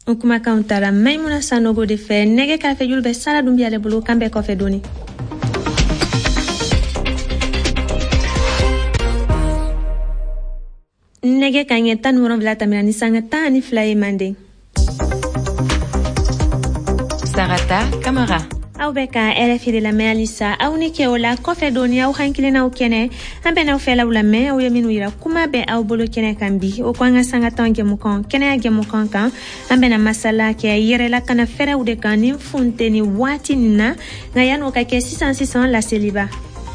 Ukuma kauntara Maimuna Sanogo de fe nege ka fe julbe sala dumbia le bulu kambe ko fe doni. Nege ka ngeta nuron vlata mina ni sangata ni fly mande. Sarata Camara. Au beka RFI de la Melissa au ni keola kofe doni au hankile na ukene ambe na ufela ulame au yeminu ira kuma be au bolo kene kambi o kwanga sanga tange mukon kene age mukon kan ambe na masala ke yere la kana fere ude kani funte ni wati na ngayano ka ke 600 la celiba.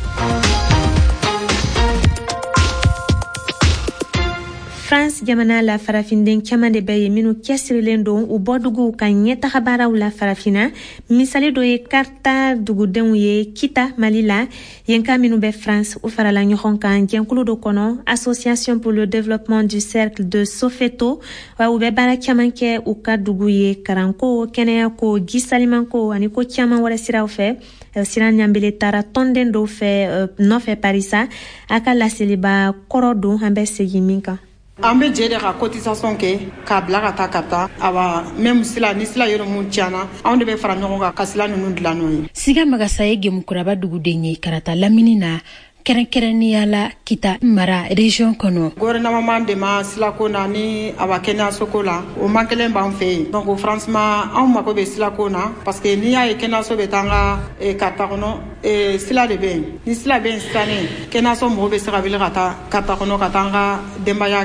France jamana la farafinden kamande baye minu kesrilen don u bodugu kan nyeta habara la farafina misali do ye karta dugu den ye kita malila yenka minu be France u farala nyohon kan genkulu do kono association pour le développement du cercle de Sofeto wa u be bara kamanke u ka dugu ye karanko kene ko gisalimanko ani ko chama wala siraw fe siran nyambele tara tonden do fe no fe parisa aka la seliba korodo hambe segiminka. Ambe jede ka cotisation ke ka blaga ta kapta aba même sila ni sila yoro mun tiana onde be fara nyonga ka sila nunu dilano yi siga magasa yege mukuraba dugudenye karata laminina kerenkereni ala kita mara region kono gouvernement de ma sila ko na ni aba kenya sokola o mankelen ban fe donc franchement on mako be sila ko na parce que ni ya kenya so betanga e kata kono e sila de ben ni sila ben stane kenya so mo be sira vile kata kono katanga dembaya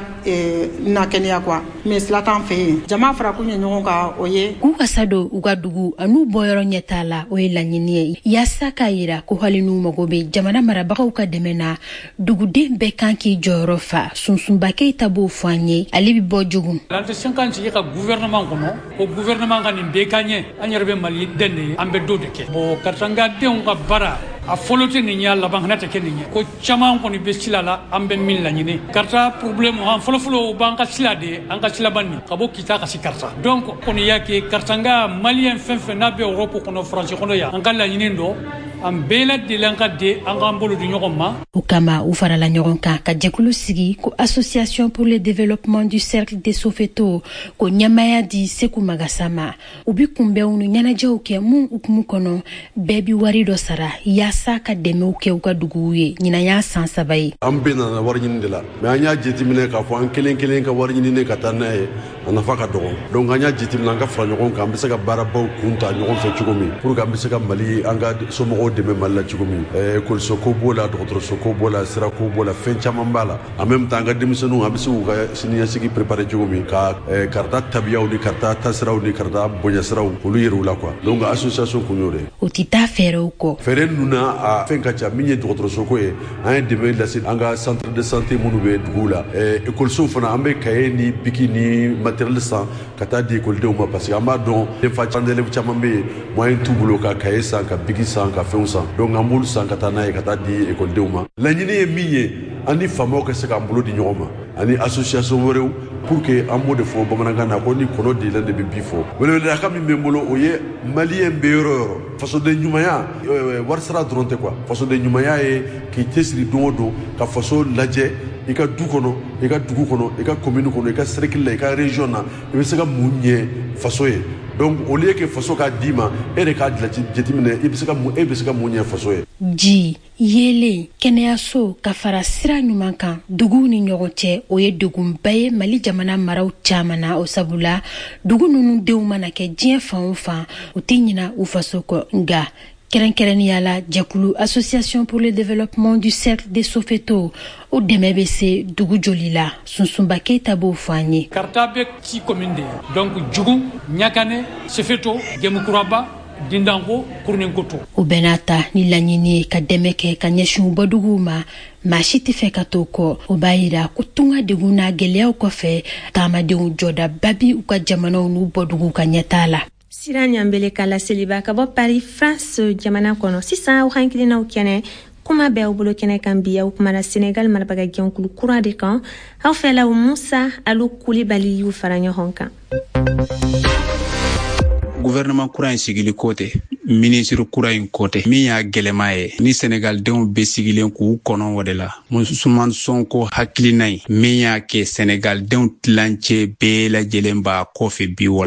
na kenya kwa mais sila tan fe jama fara kunye nyonga oye ku kasado ugadugu anu boyoro nyetala o elanyini yasaka ira ko halinu magobe jamana marabaka demena dugude bekanki jorofa sunsumba keita bo fanye alibi bojugu lante 50 ka gouvernement kono ko gouvernement kan bekanye anyerbe mali denne ambe dodeke bo katanga de on bara a folote ni nyalla bangnata kenni ko chama ko ni besilala ambe min la nyine karta problème han folofolo banka silade anka silabanni kabo kita ka sikarta donc on yake kartanga malien fenfe na be Europe kono France kono ya anka la nyine ndo ambela dilanka de angambolo du nyogoma ukama ufara la nyoronka ka jekulu sigi ko association pour le développement du cercle de Sofeto ko nyamaya di seku magasama ubi kumbe unu nyana jauke mun ukumu kono bebi warido sara yasa ka deme uke uka duguye nyina ya sansabai ambena na warnyini de la me anya jetimine ka fo an kelen ka warnyini ne ka tanae ana faka dogo donc anya jetimina ka fra nyoronka ambisa ka baraba kunta nyoron fe chugumi pour ka ambisa ka mali anga somo de malla chugumi école soko bola docteur soko bola sira ko bola fenchama mbala en même temps ga demisonu abisu ga siniya sigi préparer chugumi ka karta tabiyaw ni karta tasraw ni karta bonya sraw olu yeru la quoi donc association ko nyore otita fero ko fere nuna a fenka cha minye docteur soko e un deme la sit anga centre de santé munube dugula école so fana ambe kaye ni bikini matériel sang kata di école de uma parce que ama don de fa chandele chamambe moyen tubulo ka kaye sang ka bigi sang ka donc amul sankata na kata di école de uma la nyine e miye ani famo ke se ka mbulo di nyoma ani association worew pour que amo de fo bamananga na ko ni kono di lande be bifo wele da kam mi mbolo oye malien beero façon de nyumaya war sara dronte quoi façon de nyumaya e ki tesri dodo ka façon laje ika du kono ika dugu kono ika commune kono ika cercle ika région na e se ka munye façon e donc au lieu que façon ka dima e de ka jetimine e be se ka munye façon e ji yele keneaso ka fara sira nyumanka dugu ni nyogoche oye dugu mbaye mali jamana maraw chamana o sabula dugu nunu deuma ke jien fa utinyina ufasoko nga kerenkereni yala jakulu association pour le développement du cercle de Sofeto o demebese dugu jolila sunsumba keita bo fanye kartabe ki commune donc jugu nyakane Sofeto gemukuraba dindango kurnenkoto ubenata ni lanyini kademeke kanyeshu boduguma mashiti fekatoko obaira kutunga deguna gelea ukofe tama de joda babi uka jamana unu bodugu kanyetala siranya mbele kala seliba ka bo Paris France jamana kono sisa o hankili na ukene kuma be obulo kene kambia ukuma na Senegal marbaga gyonkulu kura de kan ha fela Moussa Alou Koulibaly yu faranyo honka gouvernement kura in sigili kote ministre kura in kote min y'a gɛlɛma ye ni Senegal denw be sigilen k'u kɔnɔ o de la Ousmane Sonko hakilina ye min y'a kɛ Senegal denw tilancɛ bɛɛ lajɛlen b'a kɔfɛ bi